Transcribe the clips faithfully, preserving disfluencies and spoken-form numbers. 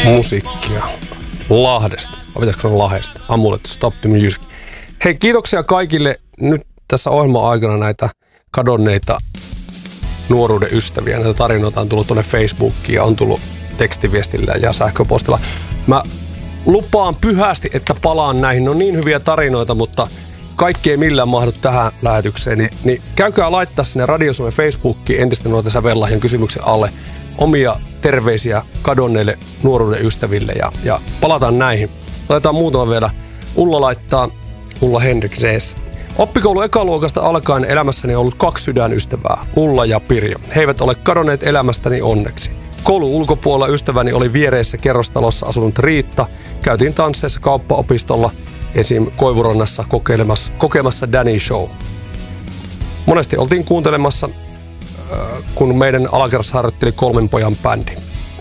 musiikkia Lahdesta. Vai pitäisikö sanoa Lahdesta? Amulet, Stop the Music. Hei, kiitoksia kaikille nyt tässä ohjelman aikana näitä kadonneita nuoruuden ystäviä. Näitä tarinoita on tullut tuonne Facebookiin ja on tullut tekstiviestillä ja sähköpostilla. Mä lupaan pyhästi, että palaan näihin. Ne on niin hyviä tarinoita, mutta kaikki ei millään mahdu tähän lähetykseen. Niin, niin käykää laittaa sinne Radio Suomen Facebookiin entisten nuorten sävellahjan kysymyksen alle omia terveisiä kadonneille nuoruuden ystäville ja, ja palataan näihin. Laitetaan muutama vielä. Ulla laittaa, Ulla Henriksees. Oppikoulu ekaluokasta alkaen elämässäni on ollut kaksi sydänystävää, Ulla ja Pirjo. He eivät ole kadonneet elämästäni onneksi. Koulun ulkopuolella ystäväni oli viereisessä kerrostalossa asunut Riitta. Käytiin tansseissa kauppaopistolla, esim. Koivurannassa kokeilemassa, kokemassa Danny Show. Monesti oltiin kuuntelemassa, kun meidän alakerrassa harjoitteli kolmen pojan bändi.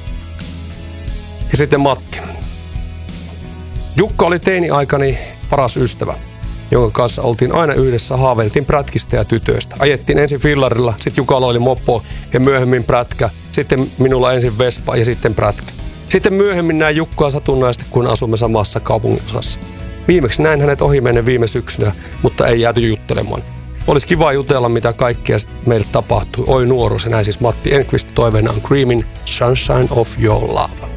Ja sitten Matti. Jukka oli teini-aikani paras ystävä, jonka kanssa oltiin aina yhdessä, haaveiltiin prätkistä ja tytöistä. Ajettiin ensin fillarilla, sitten Jukalla oli mopo ja myöhemmin prätkä, sitten minulla ensin Vespa ja sitten prätkä. Sitten myöhemmin näin Jukkaa satunnaisesti, kun asumme samassa kaupunginosassa. Viimeksi näin hänet ohi menen viime syksynä, mutta ei jääty juttelemaan. Olisi kiva jutella, mitä kaikkea meille tapahtui. Oi nuoruus, ja näin siis Matti Enqvist, toiveena on Creamin' Sunshine of Your Love.